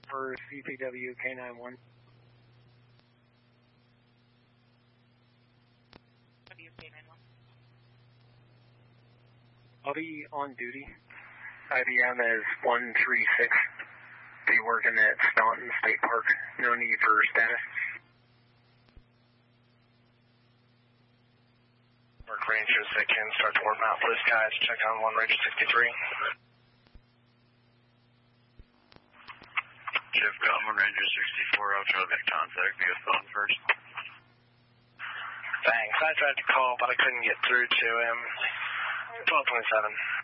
for CPW K91. I'll be on duty. IBM is 136. Be working at Staunton State Park. No need for status. Mark Ranger 2nd, start to warm out blue skies. Check on 1 Ranger 63. Jeff Gutman, Ranger 64, I'll try to make contact via phone first. Thanks. I tried to call, but I couldn't get through to him. 1227.